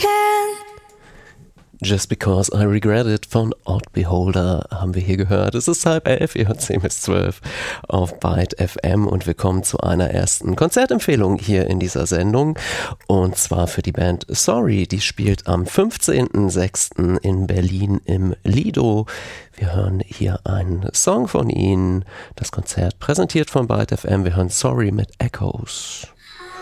can. Just Because I Regret It von Odd Beholder haben wir hier gehört. Es ist 10:30, ihr hört 10 bis 12 auf Byte FM und wir kommen zu einer ersten Konzertempfehlung hier in dieser Sendung und zwar für die Band Sorry. Die spielt am 15.06. in Berlin im Lido. Wir hören hier einen Song von ihnen, das Konzert präsentiert von Byte FM. Wir hören Sorry mit Echoes.